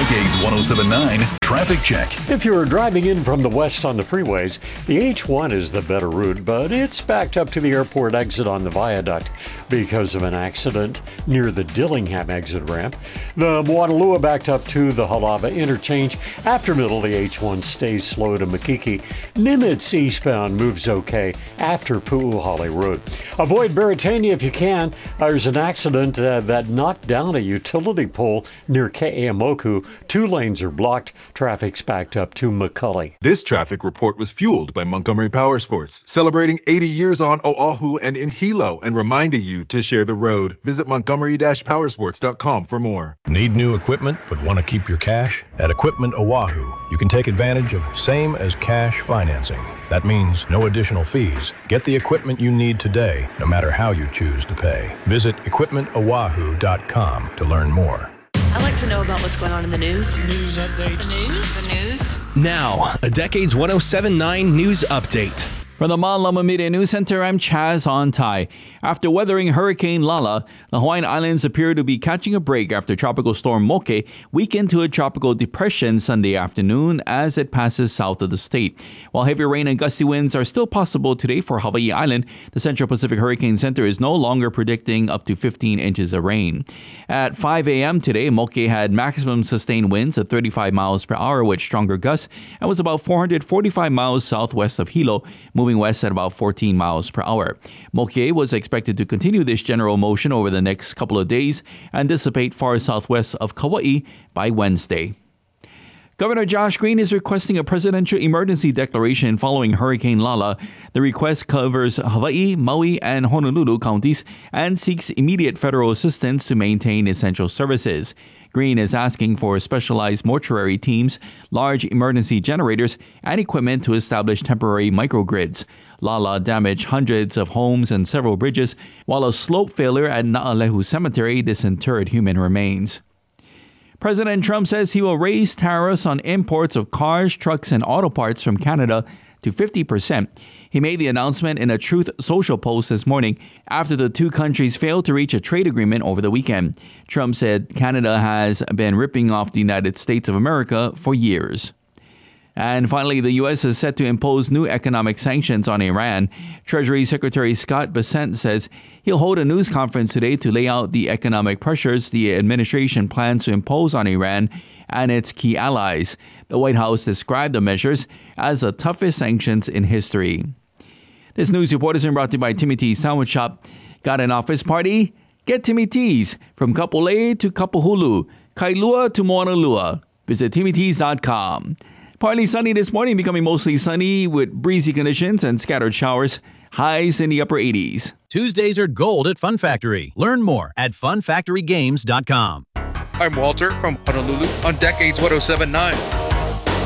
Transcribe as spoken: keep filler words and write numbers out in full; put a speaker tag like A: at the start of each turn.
A: Decades one oh seven point nine Traffic Check.
B: If you're driving in from the west on the freeways, the H one is the better route, but it's backed up to the airport exit on the viaduct because of an accident near the Dillingham exit ramp. The Moanalua backed up to the Halava interchange. After middle, the H one stays slow to Makiki. Nimitz eastbound moves okay after Pu'uhali Road. Avoid Beretania if you can. There's an accident uh, that knocked down a utility pole near Ke'emoku. Two lanes are blocked. Traffic's backed up to McCully.
C: This traffic report was fueled by Montgomery Power Sports, celebrating eighty years on Oahu and in Hilo and reminding you to share the road. Visit montgomery dash powersports dot com for more.
D: Need new equipment but want to keep your cash? At Equipment Oahu, you can take advantage of same as cash financing. That means no additional fees. Get the equipment you need today, no matter how you choose to pay. Visit equipment oahu dot com to learn more.
E: I like to know about what's going on in the news.
F: News update.
E: The news? The news?
G: Now, a Decades one oh seven point nine news update.
H: From the Malama Media News Center, I'm Chaz Ontai. After weathering Hurricane Lala, the Hawaiian Islands appear to be catching a break after Tropical Storm Moke weakened to a tropical depression Sunday afternoon as it passes south of the state. While heavy rain and gusty winds are still possible today for Hawaii Island, the Central Pacific Hurricane Center is no longer predicting up to fifteen inches of rain. At five a.m. today, Moke had maximum sustained winds of thirty-five miles per hour with stronger gusts and was about four hundred forty-five miles southwest of Hilo, moving west at about fourteen miles per hour. Moke was expected to continue this general motion over the next couple of days and dissipate far southwest of Kauai by Wednesday. Governor Josh Green is requesting a presidential emergency declaration following Hurricane Lala. The request covers Hawaii, Maui, and Honolulu counties and seeks immediate federal assistance to maintain essential services. Green is asking for specialized mortuary teams, large emergency generators, and equipment to establish temporary microgrids. Lala damaged hundreds of homes and several bridges, while a slope failure at Na'alehu Cemetery disinterred human remains. President Trump says he will raise tariffs on imports of cars, trucks, and auto parts from Canada to fifty percent. He made the announcement in a Truth Social post this morning after the two countries failed to reach a trade agreement over the weekend. Trump said Canada has been ripping off the United States of America for years. And finally, the U S is set to impose new economic sanctions on Iran. Treasury Secretary Scott Bessent says he'll hold a news conference today to lay out the economic pressures the administration plans to impose on Iran and its key allies. The White House described the measures as the toughest sanctions in history. This news report is brought to you by Timmy T's Sandwich Shop. Got an office party? Get Timmy T's. From Kapolei to Kapahulu, Kailua to Moanalua. Visit timmy t's dot com. Partly sunny this morning, becoming mostly sunny with breezy conditions and scattered showers. Highs in the upper eighties.
I: Tuesdays are gold at Fun Factory. Learn more at fun factory games dot com.
J: I'm Walter from Honolulu on Decades one oh seven point nine.